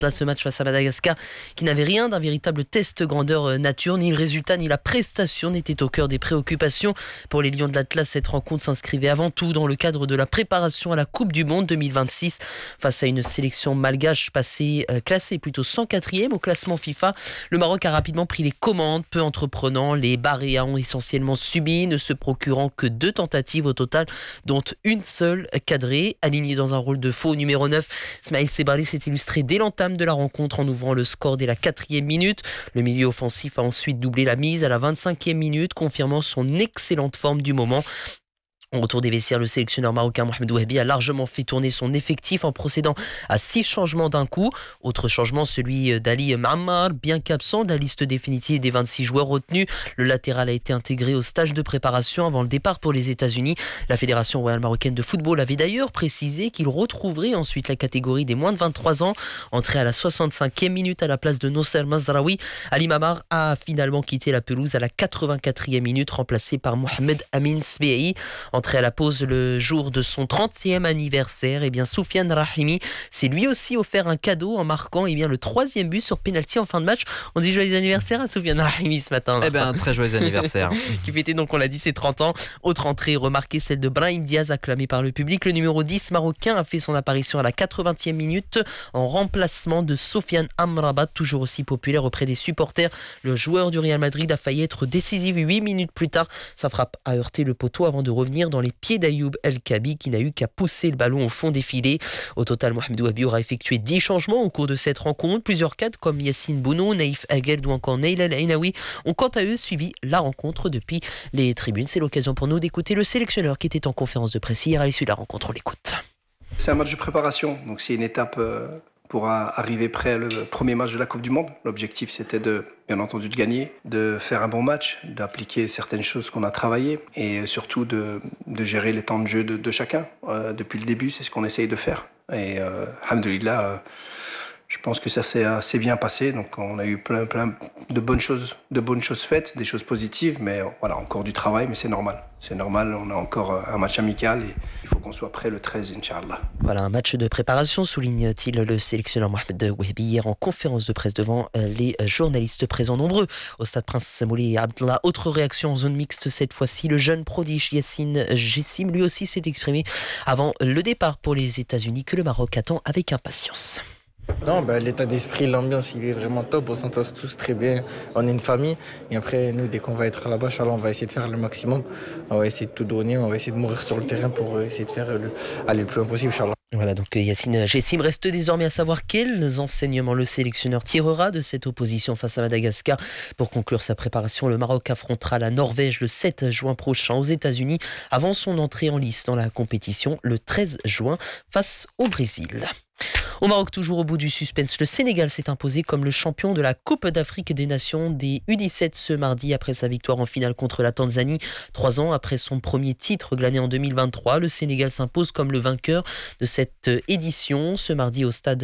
ce match face à Madagascar qui n'avait rien d'un véritable test grandeur nature. Ni le résultat ni la prestation n'étaient au cœur des préoccupations. Pour les Lions de l'Atlas, cette rencontre s'inscrivait avant tout dans le cadre de la préparation à la Coupe du Monde 2026. Face à une sélection malgache classée plutôt 104e au classement FIFA, le Maroc a rapidement pris les commandes. Peu entreprenant, les Baréas ont essentiellement subi, ne se procurant que 2 tentatives au total, dont une seule cadrée. Aligné dans un rôle de faux numéro 9, Smaïl Sebali s'est illustré dès l'entame de la rencontre en ouvrant le score dès la 4e minute. Le milieu offensif a ensuite doublé la mise à la 25e minute, confirmant son excellente forme du moment. Au retour des vestiaires, le sélectionneur marocain Mohamed Ouahabi a largement fait tourner son effectif en procédant à 6 changements d'un coup. Autre changement, celui d'Ali Mammar, bien qu'absent de la liste définitive des 26 joueurs retenus. Le latéral a été intégré au stage de préparation avant le départ pour les États-Unis. La Fédération royale marocaine de football avait d'ailleurs précisé qu'il retrouverait ensuite la catégorie des moins de 23 ans. Entré à la 65e minute à la place de Nosser Mazraoui, Ali Mammar a finalement quitté la pelouse à la 84e minute, remplacé par Mohamed Amin Sbehi. Entré à la pause le jour de son 30e anniversaire, Soufiane Rahimi s'est lui aussi offert un cadeau en marquant le 3e but sur pénalty en fin de match. On dit joyeux anniversaire à Soufiane Rahimi ce matin. Très joyeux anniversaire. Qui fêtait donc, on l'a dit, ses 30 ans. Autre entrée remarquée, celle de Brahim Diaz, acclamé par le public. Le numéro 10 marocain a fait son apparition à la 80e minute en remplacement de Sofiane Amrabat, toujours aussi populaire auprès des supporters. Le joueur du Real Madrid a failli être décisif 8 minutes plus tard. Sa frappe a heurté le poteau avant de revenir dans les pieds d'Ayoub El Kabi, qui n'a eu qu'à pousser le ballon au fond des filets. Au total, Mohamed Ouahabi aura effectué 10 changements au cours de cette rencontre. Plusieurs cadres comme Yassine Bounou, Naïf Aguerd ou encore Neil El Ainaoui ont quant à eux suivi la rencontre depuis les tribunes. C'est l'occasion pour nous d'écouter le sélectionneur qui était en conférence de presse hier à l'issue de la rencontre. On l'écoute. C'est un match de préparation, donc c'est une étape pour arriver prêt le premier match de la Coupe du Monde. L'objectif, c'était bien entendu de gagner, de faire un bon match, d'appliquer certaines choses qu'on a travaillées et surtout de gérer les temps de jeu de chacun. Depuis le début, c'est ce qu'on essaye de faire. Et alhamdoulilah, je pense que ça s'est assez bien passé. Donc on a eu plein de bonnes choses faites, des choses positives, mais voilà, encore du travail, mais c'est normal. C'est normal, on a encore un match amical et il faut qu'on soit prêt le 13, Inch'Allah. Voilà, un match de préparation, souligne-t-il le sélectionneur Mohamed Ouahabi hier en conférence de presse devant les journalistes présents nombreux au stade Prince Moulay Abdallah. Autre réaction en zone mixte cette fois-ci, le jeune prodige Yassine Jessim lui aussi s'est exprimé avant le départ pour les États-Unis que le Maroc attend avec impatience. Non, l'état d'esprit, l'ambiance, il est vraiment top. On s'entend tous très bien. On est une famille. Et après, nous, dès qu'on va être là-bas, Inch'Allah, on va essayer de faire le maximum. On va essayer de tout donner. On va essayer de mourir sur le terrain pour essayer de faire aller le plus loin possible, Inch'Allah. Voilà, donc Yassine Jessim. Reste désormais à savoir quels enseignements le sélectionneur tirera de cette opposition face à Madagascar. Pour conclure sa préparation, le Maroc affrontera la Norvège le 7 juin prochain aux États-Unis avant son entrée en lice dans la compétition le 13 juin face au Brésil. Au Maroc, toujours au bout du suspense, le Sénégal s'est imposé comme le champion de la Coupe d'Afrique des Nations des U17 ce mardi après sa victoire en finale contre la Tanzanie. 3 ans après son premier titre glané en 2023, le Sénégal s'impose comme le vainqueur de cette édition ce mardi au stade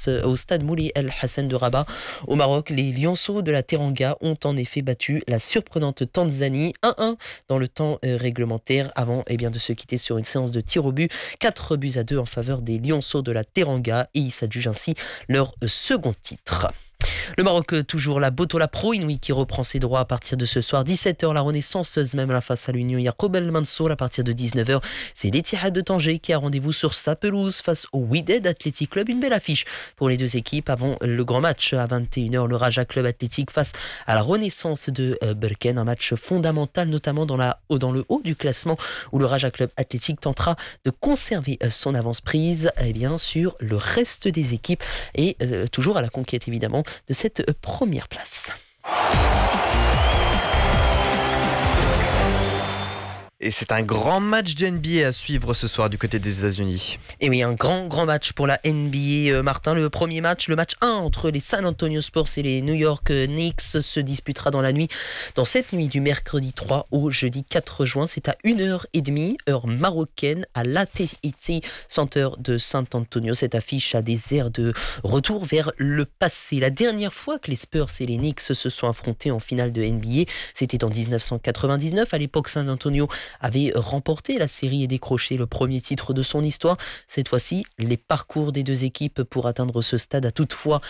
Moulay El Hassan de Rabat. Au Maroc, les Lionceaux de la Teranga ont en effet battu la surprenante Tanzanie 1-1 dans le temps réglementaire avant de se quitter sur une séance de tir au but. 4-2 en faveur des Lionceaux de la Teranga et ils s'adjugent ainsi leur second titre. Le Maroc, toujours la Botola Pro Inouï qui reprend ses droits à partir de ce soir. 17h, la Renaissance, même la face à l'Union Yacoub El Mansour à partir de 19h. C'est l'Etihad de Tanger qui a rendez-vous sur sa pelouse face au Wydad Athletic Club. Une belle affiche pour les deux équipes avant le grand match à 21h. Le Raja Club Athletic face à la Renaissance de Berken. Un match fondamental, notamment dans le haut du classement où le Raja Club Athletic tentera de conserver son avance prise sur le reste des équipes et toujours à la conquête évidemment de cette première place. Et c'est un grand match de NBA à suivre ce soir du côté des États-Unis. Et oui, un grand match pour la NBA, Martin. Le premier match, le match 1 entre les San Antonio Spurs et les New York Knicks se disputera dans cette nuit du mercredi 3 au jeudi 4 juin. C'est à 1h30, heure marocaine, à l'AT&T Center de San Antonio. Cette affiche a des airs de retour vers le passé. La dernière fois que les Spurs et les Knicks se sont affrontés en finale de NBA, c'était en 1999. À l'époque, San Antonio avait remporté la série et décroché le premier titre de son histoire. Cette fois-ci, les parcours des deux équipes pour atteindre ce stade a toutefois